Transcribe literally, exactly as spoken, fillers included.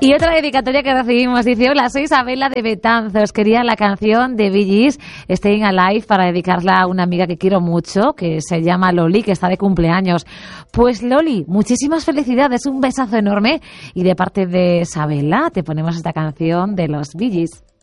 Y otra dedicatoria que recibimos dice: hola, soy Isabela de Betanzos. Quería la canción de Bee Gees, Staying Alive, para dedicarla a una amiga que quiero mucho, que se llama Loli, que está de cumpleaños. Pues Loli, muchísimas felicidades, un besazo enorme. Y de parte de Isabela te ponemos esta canción de los Bee Gees.